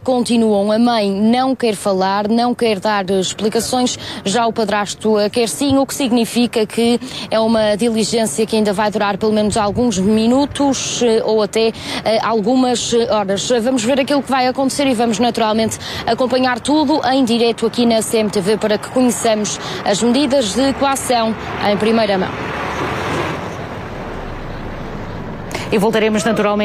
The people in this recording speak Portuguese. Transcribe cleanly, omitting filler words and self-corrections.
continuam. A mãe não quer falar, não quer dar explicações, já o padrasto quer sim, o que significa que é uma diligência que ainda vai durar pelo menos alguns minutos ou até algumas horas. Vamos ver aquilo que vai acontecer e vamos naturalmente acompanhar tudo em direto aqui na CMTV para que conheçamos as medidas de coação em primeira mão. E voltaremos naturalmente